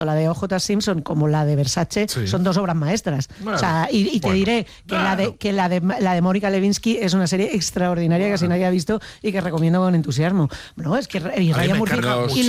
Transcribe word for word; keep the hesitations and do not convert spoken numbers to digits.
la de O J Simpson como la de Versace sí. son dos obras maestras. Bueno, o sea, y, y te bueno, diré que, bueno. la de, que la de la de Mónica Lewinsky es una serie extraordinaria bueno. que casi nadie ha visto y que recomiendo con entusiasmo. No, es que y Ryan Murphy